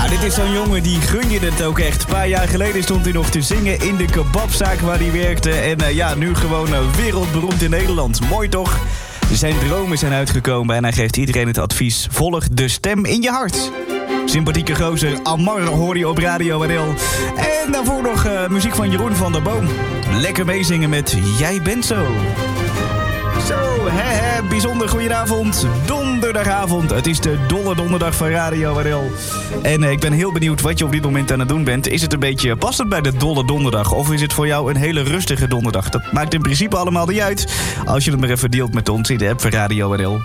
Nou, dit is zo'n jongen, die gun je het ook echt. Een paar jaar geleden stond hij nog te zingen in de kebabzaak waar hij werkte. En nu gewoon wereldberoemd in Nederland. Mooi toch? Zijn dromen zijn uitgekomen en hij geeft iedereen het advies: volg de stem in je hart. Sympathieke gozer Amar hoor je op Radio NL. En daarvoor nog muziek van Jeroen van der Boom. Lekker meezingen met Jij bent zo. Zo, bijzonder goedenavond. Donderdagavond. Het is de dolle donderdag van Radio NL. En ik ben heel benieuwd wat je op dit moment aan het doen bent. Is het een beetje passend bij de dolle donderdag? Of is het voor jou een hele rustige donderdag? Dat maakt in principe allemaal niet uit. Als je het maar even deelt met ons in de app van Radio NL.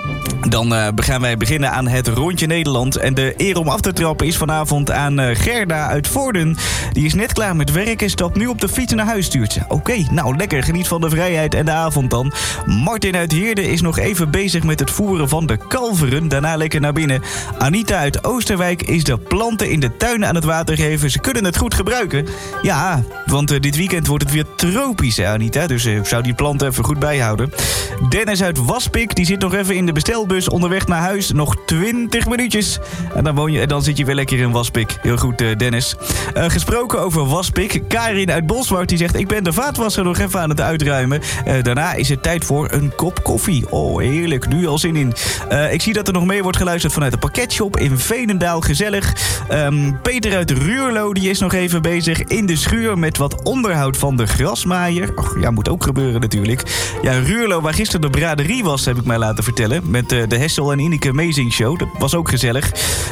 Dan gaan wij beginnen aan het Rondje Nederland. En de eer om af te trappen is vanavond aan Gerda uit Vorden. Die is net klaar met werken, stapt nu op de fiets naar huis, stuurt ze. Oké, nou lekker, geniet van de vrijheid en de avond dan. Martin uit Heerde is nog even bezig met het voeren van de kalveren. Daarna lekker naar binnen. Anita uit Oosterwijk is de planten in de tuin aan het water geven. Ze kunnen het goed gebruiken. Ja, want dit weekend wordt het weer tropisch, hè Anita. Dus ik zou die planten even goed bijhouden. Dennis uit Waspik, die zit nog even in de bestelbus onderweg naar huis. Nog 20 minuutjes. En dan zit je weer lekker in Waspik. Heel goed, Dennis. Gesproken over Waspik. Karin uit Bolsward die zegt: ik ben de vaatwasser nog even aan het uitruimen. Daarna is het tijd voor een kop koffie. Oh, heerlijk. Nu al zin in. Ik zie dat er nog mee wordt geluisterd vanuit de pakketshop in Veenendaal. Gezellig. Peter uit Ruurlo die is nog even bezig in de schuur met wat onderhoud van de grasmaaier. Ach, ja, moet ook gebeuren natuurlijk. Ja, Ruurlo, waar gisteren de braderie was, heb ik mij laten vertellen. Met de Hessel en Ineke Amazing Show. Dat was ook gezellig.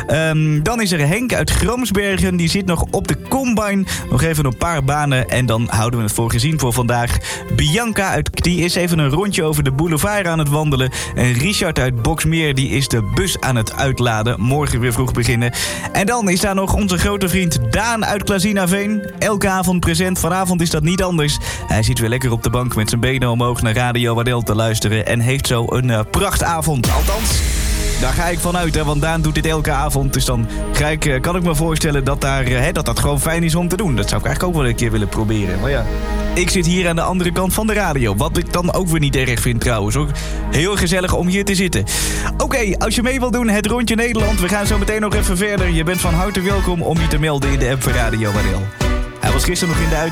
Dan is er Henk uit Gramsbergen. Die zit nog op de combine. Nog even een paar banen. En dan houden we het voor gezien voor vandaag. Bianca die is even een rondje over de boulevard aan het wandelen. En Richard uit Boksmeer die is de bus aan het uitladen. Morgen weer vroeg beginnen. En dan is daar nog onze grote vriend Daan uit Klazinaveen. Elke avond present. Vanavond is dat niet anders. Hij zit weer lekker op de bank met zijn benen omhoog naar Radio NL te luisteren. En heeft zo een prachtavond. Althans, daar ga ik vanuit, hè, want Daan doet dit elke avond. Dus dan kan ik me voorstellen dat dat gewoon fijn is om te doen. Dat zou ik eigenlijk ook wel een keer willen proberen. Maar ja, ik zit hier aan de andere kant van de radio. Wat ik dan ook weer niet erg vind trouwens, hoor. Heel gezellig om hier te zitten. Oké, als je mee wilt doen, het Rondje Nederland. We gaan zo meteen nog even verder. Je bent van harte welkom om je te melden in de app van Radio NL. Hij was gisteren nog in de uitzending.